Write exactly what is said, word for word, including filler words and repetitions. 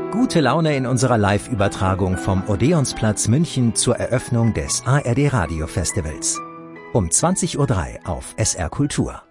Gute Laune in unserer Live-Übertragung vom Odeonsplatz München zur Eröffnung des A R D Radio Festivals. Um zwanzig Uhr drei auf S R Kultur.